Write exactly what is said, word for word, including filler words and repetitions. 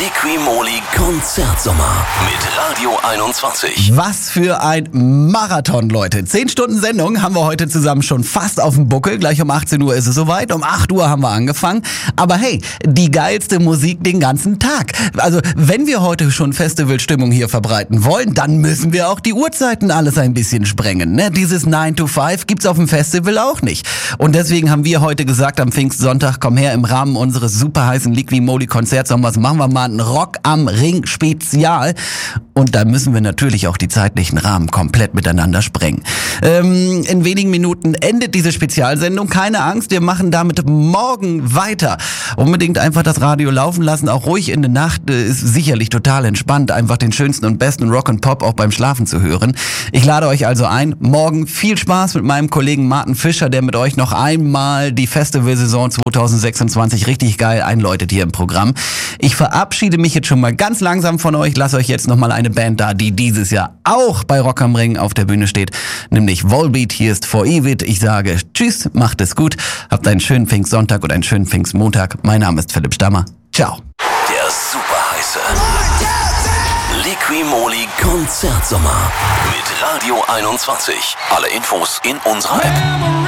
Liqui-Moly Konzertsommer mit Radio einundzwanzig. Was für ein Marathon, Leute. Zehn Stunden Sendung haben wir heute zusammen schon fast auf dem Buckel. Gleich um achtzehn Uhr ist es soweit. Um acht Uhr haben wir angefangen. Aber hey, die geilste Musik den ganzen Tag. Also wenn wir heute schon Festivalstimmung hier verbreiten wollen, dann müssen wir auch die Uhrzeiten alles ein bisschen sprengen. Ne? Dieses nine to five gibt's auf dem Festival auch nicht. Und deswegen haben wir heute gesagt, am Pfingstsonntag, komm her, im Rahmen unseres super heißen Liqui-Moly Konzertsommers machen wir mal ein Rock am Ring Spezial. Und da müssen wir natürlich auch die zeitlichen Rahmen komplett miteinander sprengen. Ähm, in wenigen Minuten endet diese Spezialsendung. Keine Angst, wir machen damit morgen weiter. Unbedingt einfach das Radio laufen lassen, auch ruhig in der Nacht. Äh, ist sicherlich total entspannt, einfach den schönsten und besten Rock and Pop auch beim Schlafen zu hören. Ich lade euch also ein, morgen viel Spaß mit meinem Kollegen Martin Fischer, der mit euch noch einmal die Festivalsaison zwanzig sechsundzwanzig richtig geil einläutet hier im Programm. Ich verabschiede mich jetzt schon mal ganz langsam von euch. Lass euch jetzt noch mal eine Band da, die dieses Jahr auch bei Rock am Ring auf der Bühne steht, nämlich Volbeat. Hier ist For Evit. Ich sage tschüss, macht es gut, habt einen schönen Pfingstsonntag und einen schönen Pfingstmontag. Mein Name ist Philipp Stammer. Ciao. Der super heiße Liqui-Moly Konzertsommer mit Radio einundzwanzig. Alle Infos in unserer App.